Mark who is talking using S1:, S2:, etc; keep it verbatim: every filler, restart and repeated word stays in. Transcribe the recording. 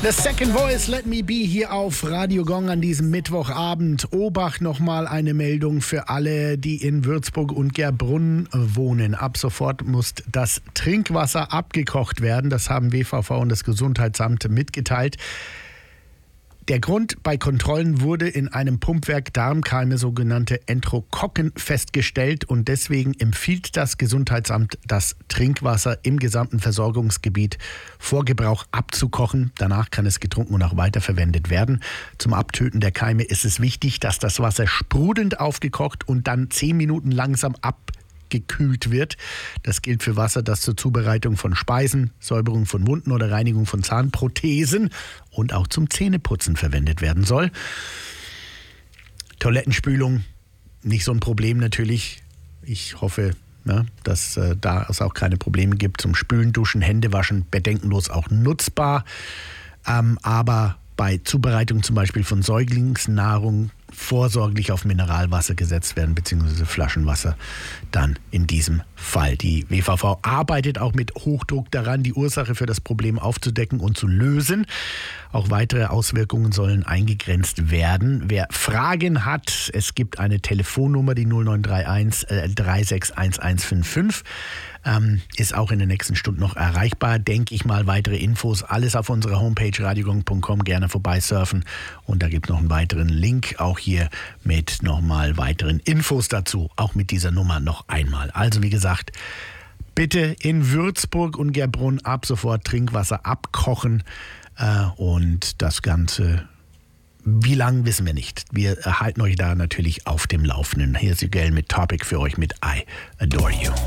S1: The Second Voice, Let Me Be, hier auf Radio Gong an diesem Mittwochabend. Obacht, nochmal eine Meldung für alle, die in Würzburg und Gerbrunn wohnen. Ab sofort muss das Trinkwasser abgekocht werden. Das haben W V V und das Gesundheitsamt mitgeteilt. Der Grund: bei Kontrollen wurde in einem Pumpwerk Darmkeime, sogenannte Enterokokken, festgestellt und deswegen empfiehlt das Gesundheitsamt, das Trinkwasser im gesamten Versorgungsgebiet vor Gebrauch abzukochen. Danach kann es getrunken und auch weiterverwendet werden. Zum Abtöten der Keime ist es wichtig, dass das Wasser sprudelnd aufgekocht und dann zehn Minuten langsam abgekühlt wird. Das gilt für Wasser, das zur Zubereitung von Speisen, Säuberung von Wunden oder Reinigung von Zahnprothesen und auch zum Zähneputzen verwendet werden soll. Toilettenspülung, nicht so ein Problem natürlich. Ich hoffe, ja, dass äh, da es auch keine Probleme gibt. Zum Spülen, Duschen, Hände waschen, bedenkenlos auch nutzbar. Ähm, aber bei Zubereitung zum Beispiel von Säuglingsnahrung vorsorglich auf Mineralwasser gesetzt werden, beziehungsweise Flaschenwasser dann in diesem Fall. Die W V V arbeitet auch mit Hochdruck daran, die Ursache für das Problem aufzudecken und zu lösen. Auch weitere Auswirkungen sollen eingegrenzt werden. Wer Fragen hat, es gibt eine Telefonnummer, die null neun drei eins äh, drei sechs eins eins fünf fünf. Ähm, ist auch in den nächsten Stunden noch erreichbar, denke ich mal. Weitere Infos, alles auf unserer Homepage radiogong punkt com, gerne vorbeisurfen. Und da gibt es noch einen weiteren Link, auch hier mit nochmal weiteren Infos dazu, auch mit dieser Nummer noch einmal. Also wie gesagt, bitte in Würzburg und Gerbrunn ab sofort Trinkwasser abkochen äh, und das Ganze, wie lang, wissen wir nicht. Wir halten euch da natürlich auf dem Laufenden. Hier ist Sigel mit Topic für euch mit I Adore You.